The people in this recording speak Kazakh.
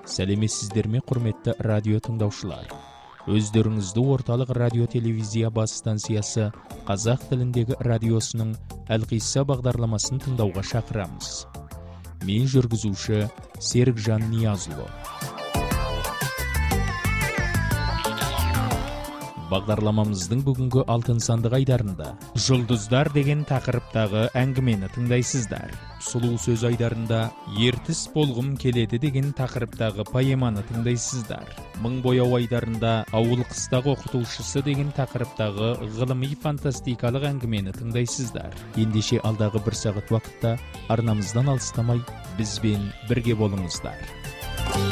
Сәлеметсіздер ме, құрметті радио тыңдаушылар. Өздеріңізді орталық радио телевизия бас станциясы қазақ тіліндегі радиосының Әлқисса бағдарламасын тыңдауға шақырамыз. Мен жүргізуші Серікжан Ниязұлы. Бағдарламамыздың бүгінгі алтын сандық айдарында «Жұлдыздар» деген тақырыптағы әңгімені тыңдайсыздар. Сұлу сөз айдарында «Ертіс болғым келеді» деген тақырыптағы поэманы тыңдайсыздар. Мың бояу айдарында «Ауыл қыстағы оқытушысы» деген тақырыптағы ғылыми фантастикалық әңгімені тыңдайсыздар. Ендеше алдағы бір сағат уақытта арнамыздан алыстамай бізбен бірге болыңыздар.